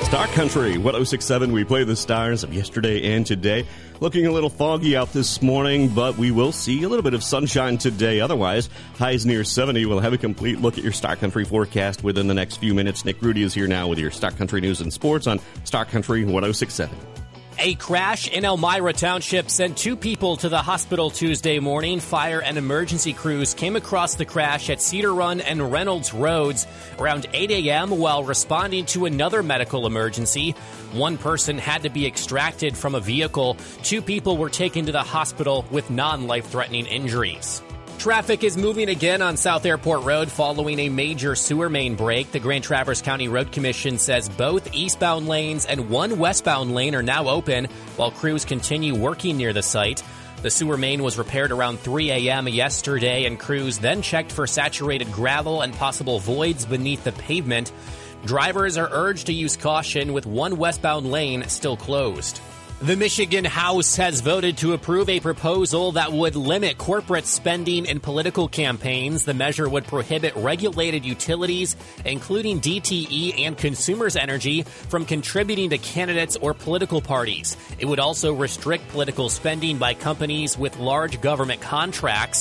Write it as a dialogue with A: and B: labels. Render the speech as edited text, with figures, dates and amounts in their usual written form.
A: Star Country 106.7. We play the stars of yesterday and today. Looking a little foggy out this morning, but we will see a little bit of sunshine today. Otherwise, highs near 70. We'll have a complete look at your Star Country forecast within the next few minutes. Nick Rudy is here now with your Star Country news and sports on Star Country 106.7.
B: A crash in Elmira Township sent 2 people to the hospital Tuesday morning. Fire and emergency crews came across the crash at Cedar Run and Reynolds Roads around 8 a.m. while responding to another medical emergency. 1 person had to be extracted from a vehicle. 2 people were taken to the hospital with non-life-threatening injuries. Traffic is moving again on South Airport Road following a major sewer main break. The Grand Traverse County Road Commission says both eastbound lanes and 1 westbound lane are now open while crews continue working near the site. The sewer main was repaired around 3 a.m. yesterday, and crews then checked for saturated gravel and possible voids beneath the pavement. Drivers are urged to use caution with 1 westbound lane still closed. The Michigan House has voted to approve a proposal that would limit corporate spending in political campaigns. The measure would prohibit regulated utilities, including DTE and Consumers Energy, from contributing to candidates or political parties. It would also restrict political spending by companies with large government contracts.